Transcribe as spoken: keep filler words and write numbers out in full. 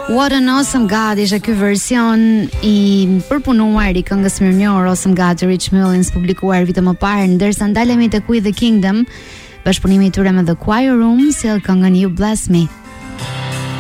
What an Awesome God ishte ky version i përpunuar i këngës mirënjohur Awesome God të Rich Mullins, publikuar vite më parë, ndërsa ndalemi te We the Kingdom, bashkëpunimi i tyre me The Choir Room, sjell këngën You Bless Me.